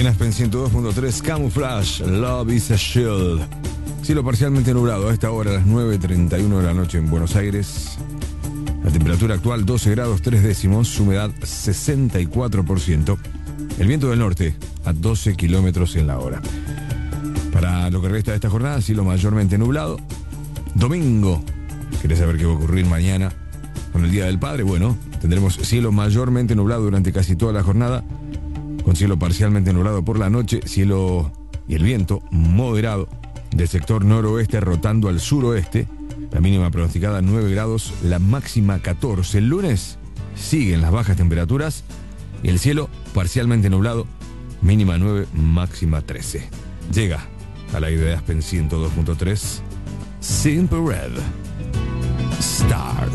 En Aspen 102.3, Camouflage, Love is a Shield. Cielo parcialmente nublado a esta hora, a las 9:31 de la noche en Buenos Aires. La temperatura actual 12 grados 3 décimos, humedad 64%. El viento del norte a 12 kilómetros en la hora. Para lo que resta de esta jornada, cielo mayormente nublado. Domingo, ¿querés saber qué va a ocurrir mañana con el Día del Padre? Bueno, tendremos cielo mayormente nublado durante casi toda la jornada, con cielo parcialmente nublado por la noche, cielo y el viento moderado del sector noroeste rotando al suroeste. La mínima pronosticada 9 grados, la máxima 14. El lunes siguen las bajas temperaturas y el cielo parcialmente nublado, mínima 9, máxima 13. Llega al aire de Aspen 102.3, Simple Red Stars.